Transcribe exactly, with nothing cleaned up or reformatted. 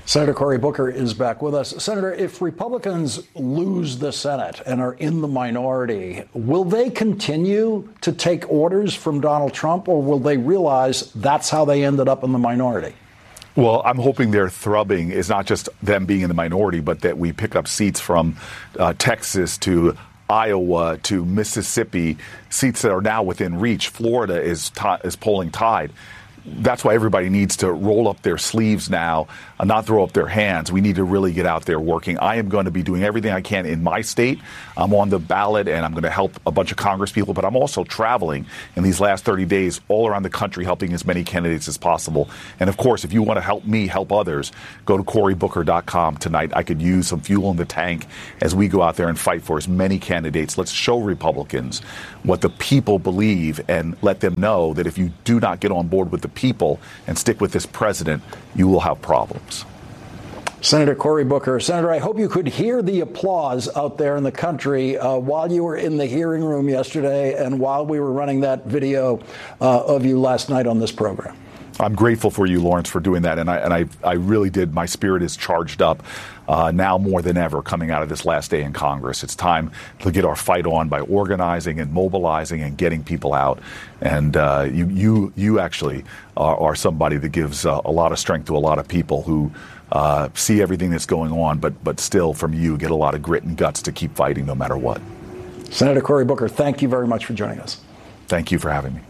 Senator Cory Booker is back with us. Senator, if Republicans lose the Senate and are in the minority, will they continue to take orders from Donald Trump, or will they realize that's how they ended up in the minority? Well, I'm hoping their thrubbing is not just them being in the minority, but that we pick up seats from uh, Texas to Iowa to Mississippi, seats that are now within reach. Florida is t- is polling tied. That's why everybody needs to roll up their sleeves now and not throw up their hands. We need to really get out there working. I am going to be doing everything I can in my state. I'm on the ballot and I'm going to help a bunch of Congress people, but I'm also traveling in these last thirty days all around the country helping as many candidates as possible. And of course, if you want to help me help others, go to cory booker dot com tonight. I could use some fuel in the tank as we go out there and fight for as many candidates. Let's show Republicans what the people believe and let them know that if you do not get on board with the people and stick with this president, you will have problems. Senator Cory Booker. Senator, I hope you could hear the applause out there in the country uh, while you were in the hearing room yesterday and while we were running that video uh, of you last night on this program. I'm grateful for you, Lawrence, for doing that. And I and I, I really did. My spirit is charged up uh, now more than ever coming out of this last day in Congress. It's time to get our fight on by organizing and mobilizing and getting people out. And uh, you you you actually are, are somebody that gives uh, a lot of strength to a lot of people who uh, see everything that's going on, but but still from you get a lot of grit and guts to keep fighting no matter what. Senator Cory Booker, thank you very much for joining us. Thank you for having me.